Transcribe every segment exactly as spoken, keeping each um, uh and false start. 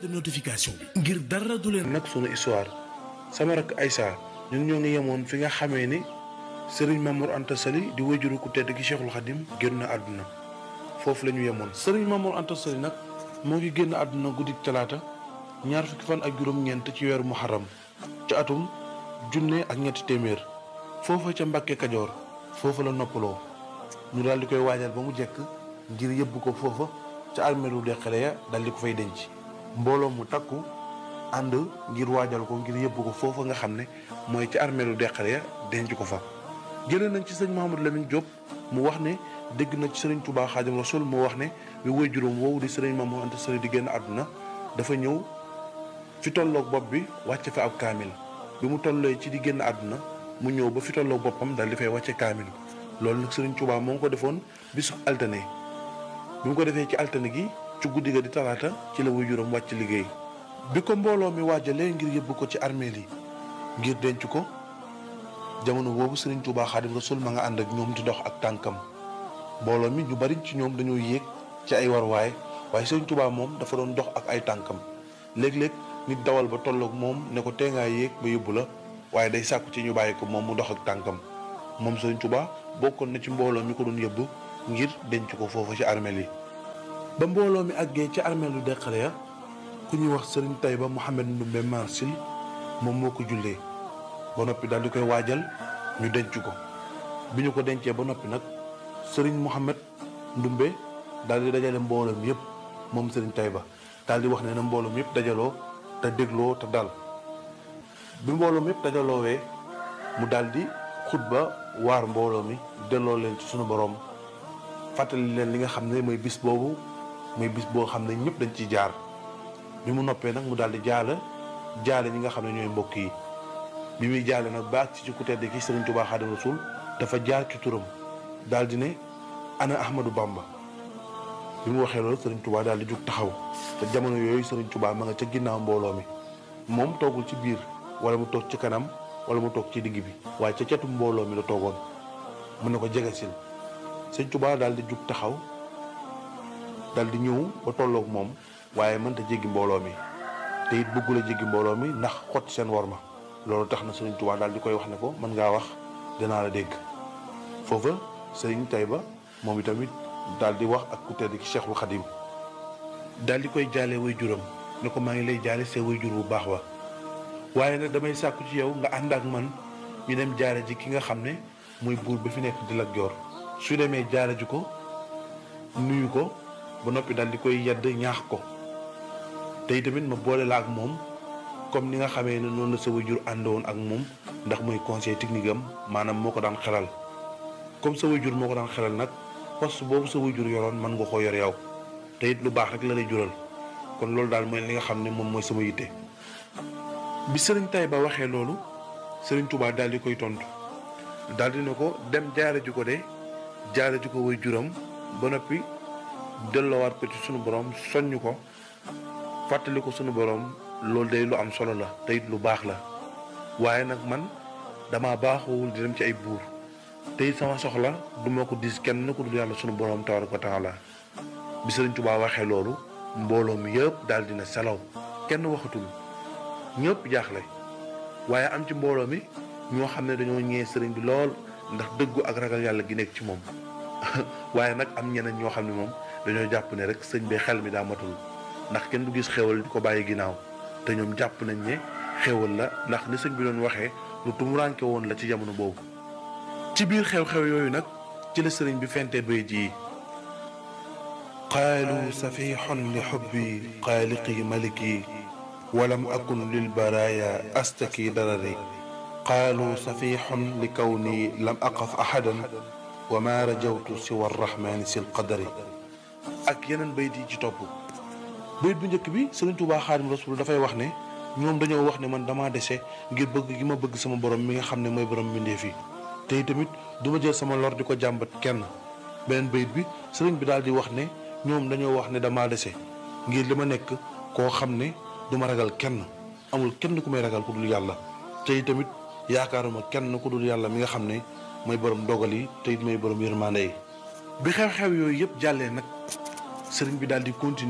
de notification bi ngir dara du leen nag sunu histoire sama rakk Aïssa ñun ñoo ngi yemoon fi nga xamee ni Serigne Mamour Anta Sali di wajuru ku tedd gi Cheikhul Khadim génn àdduna foofu la ñu yemoon. Serigne Mamour Anta Sali nag moo ngi génn àdduna guddik talaata ñaar fukki fan ak juróom-ñeent ci weeru muharram ci atum junne ak ñetti téeméer foofa ca Mbàkke Kajoor foofa la noppaloo ñu daal di koy waajal ba mu jekk ngir yëbbu ko foofa ca armeelu Deqale ya daal di ko fay denc mbooloo mu takku ànd ngir waajal ko ngir yëbbu ko foofa nga xam ne mooy ci armeelu Deqale ya denc ko fa. jëlee nañ ci sëñ Mouhamadou Lamine Diop mu wax ne dégg na ci sëriñ Touba Xaadim Rasul mu wax ne bi woy juróom woowu di sëriñ Mamour Anta Sali di génn àdduna dafa ñëw fi tolloog bopp bi wàcce fa ab kaamil bi mu tollee ci di génn àdduna mu ñëw ba fi tolloog boppam daal di fay wàcce kaamil loolu nag sëriñ Touba moo ngi ko defoon bisu altine bi mu ko defee ci altine gi ci guddi ga di talaata ci la woy juróom wàcc liggéey bi ko mbooloo mi waajalee ngir yóbbu ko ci armeel yi ngir denc ko jamono boobu Serigne Touba Xaadim Rasul ma nga ànd ak ñoom di dox ak tànkam mbooloo mi ñu bari ci ñoom dañoo yéeg ci ay warwaay waaye Serigne Touba moom dafa doon dox ak ay tànkam léeg-léeg nit dawal ba tolloog moom ne ko tee ngaa yéeg ba yóbbu la waaye day sàkku ci ñu bàyyi ko moom mu dox ak tànkam moom Serigne Touba bokkoon na ci mbooloo mi ko doon yóbbu ngir denc ko foofu ci armeel yi. ba mbooloo mi àggee ci armeelu Deqale ya ku ñuy wax Serigne Taïba Mouhamed Ndoumbé Marsil moom moo ko jullee. ba noppi daal di koy waajal ñu denc ko bi ñu ko dencee ba noppi nag Serigne Mouhamed Ndoumbé daal di dajale mbooloom yëpp moom Serigne Taïba daal di wax ne na mbooloom yëpp dajaloo te dégloo te dal bi mbooloom yëpp dajaloowee mu daal di xutba waar mbooloo mi delloo leen ci sunu borom fàttali leen li nga xam ne mooy bis boobu mooy bis boo xam ne ñëpp dañ ciy jaar bi mu noppee nag mu daal di jaale jaale ñi nga xam ne ñooy mbokk yi. bi muy jaale nag ba ak ci ku tedd ki Serigne Touba Xaadim Rasul dafa jaar ci turam daal di ne ana Ahmadou Bamba bi mu waxee loolu Serigne Touba daal di jug taxaw te jamono yooyu Serigne Touba ma nga ca ginnaaw mbooloo mi moom toogul ci biir wala mu toog ci kanam wala mu toog ci digg bi waaye ca catu mbooloo mi la toogoon mu ne ko jegesil Serigne Touba daal di jug taxaw daal di ñëw ba tolloog moom waaye mënta jéggi mbooloo mi te it bëggul a jéggi mbooloo mi ndax xotti seen worma. loolu tax na Serigne Touba daal di koy wax ne ko mën ngaa wax dinaa la dégg foofa Serigne Taïba moom itamit daal di wax ak ku tedd ki Cheikhul Khadim daal di koy jaale way juram ne ko maa ngi lay jaale see way jur bu baax wa waaye nag damay sàkku ci yow nga ànd ak man ñu dem jaale ji ki nga xam ne mooy buur ba fi nekk di Lat Joor su demee jaale ji ko nuyu ko ba noppi daal di koy yedd ñaax ko te itamit ma boole la ak moom comme ni nga xamee ne noonu la sa wayjur àndoon ak moom ndax mooy conseil technique am maanaam moo ko daan xelal comme sa wayjur moo ko daan xelal nag poste boobu sa wayjur yoroon mën nga koo yor yow te it lu baax rek la lay jural kon loolu daal mooy li nga xam ne moom mooy sama yitte. bi Serigne Taïba waxee loolu Serigne Touba daal di koy tontu daal di ne ko dem jaare ji ko de jaare ji ko wayjuram ba noppi delloowaat ko ci sunu borom soññ ko fàttali ko sunu borom. loolu day lu am solo la te it lu baax la waaye nag man dama baaxoowul di dem ci ay buur te it sama soxla du ma ko dis kenn ku dul yàlla sunu borom tabaaraka wa taala bi Serigne Touba waxee loolu mbooloo mi yëpp daal dina salaw kenn waxatul ñëpp jaaxle waaye am ci mbooloo mi ñoo xam ne dañoo ñëwee Serigne bi lool ndax dëggu ak ragal yàlla gi nekk ci moom waaye nag am ñeneen ñoo xam ne moom dañoo jàpp ne rek sëñ bi xel mi daa matul ndax kenn du gis xéwal di ko bàyyi ginnaaw. te ñoom jàpp nañ ne xewal la ndax ni sëñ bi doon waxee lu tumuraanke woon la ci jamono boobu ci biir xew-xew yooyu nag ci la sëriñ bi fente bay ji qaalu safihun li xubbi xaaliqi maliki walam akun lil baraya astaki darari qaalu safihun li kawni lam aqaf ahadan wa ma rajawtu siwa arrahmani sil qadari ak yeneen bayt yi ci topp bayit bu njëkk bi Serigne Touba Xaadim Rasul dafay wax ne ñoom dañoo wax ne man damaa dese ngir bëgg gi ma bëgg sama borom mi nga xam ne mooy borom mbindeef yi te itamit du ma jël sama lor di ko jàmbat kenn beneen bayit bi Serigne bi daal di wax ne ñoom dañoo wax ne damaa dese ngir li ma nekk koo xam ne du ma ragal kenn amul kenn ku may ragal ku dul yàlla te itamit yaakaaruma kenn ku dul yàlla mi nga xam ne mooy borom dogal yi te it mooy borom yërmande yi. bi xew-xew yooyu yëpp jàllee nag Serigne bi daal di continuer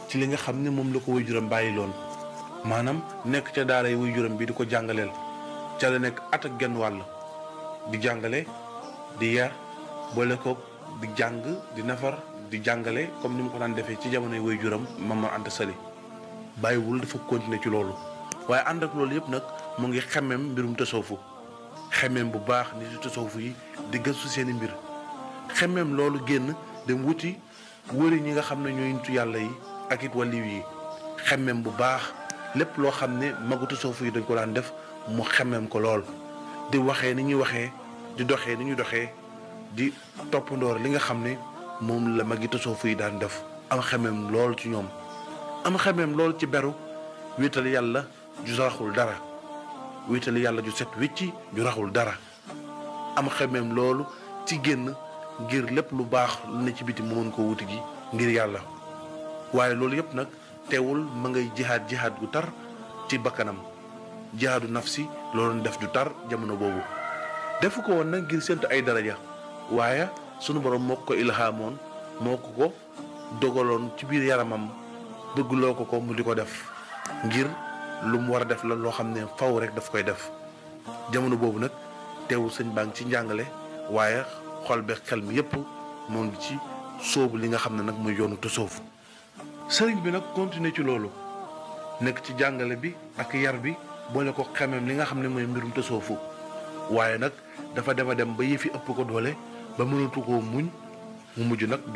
ci li nga xam ne moom la ko waajuram bàyyi loon maanaam nekk ca daara yi waajuram bi di ko jàngaleel ca la nekk at ak genn wàll di jàngale di yar boole ko di jàng di nafar di jàngale comme ni mu ko daan defee ci jamonoy waajuram Maam Mor Anta Sali bàyyiwul dafa continuer ci loolu waaye ànd ak loolu yëpp nag mu ngi xemmeem mbirum tasawufu xemmeem bu baax nit yu tasawufu yi di gëstu seeni mbir xemmeem loolu génn dem wuti wëri ñi nga xam ne ñooy nitu yàlla yi ak it wàlliw yi xemmeem bu baax lépp loo xam ne magu tasawufu yi dañ ko daan def mu xemmeem ko lool di waxee ni ñuy waxee di doxee ni ñuy doxee di toppandoor li nga xam ne moom la magi tasawufu yi daan def am xemmeem lool ci ñoom am xemmeem lool ci beru wéetal yàlla ju raxul dara wéetal yàlla ju set wicci ju raxul dara am xemmeem loolu ci génn ngir lépp lu baax lu ne ci biti mu mën koo wuti ji ngir yàlla waaye loolu yëpp nag teewul ma ngay jihaad jihaad gu tar ci bakkanam jihaadu nafsi loolu def ju tar jamono boobu defu ko woon nag ngir séntu ay daraja waaye sunu borom moo ko ilhaamoon moo ko ko dogaloon ci biir yaramam bëggloo ko ko mu di ko def ngir lu mu war a def la loo xam ne faw rek daf koy def jamono boobu nag teewul sëñ baa ngi ci njàngale waaye xol be xel mi yépp moo ngi ci sóobu li nga xam ne nag muy yoonu tasawuf sëriñ bi nag continuer ci loolu nekk ci jàngale bi ak yar bi boole ko xemeem li nga xam ne mooy mbirum tasawufu waaye nag dafa dema dem ba yëfi ëpp ko doole ba mënatu koo muñ mu mujj nag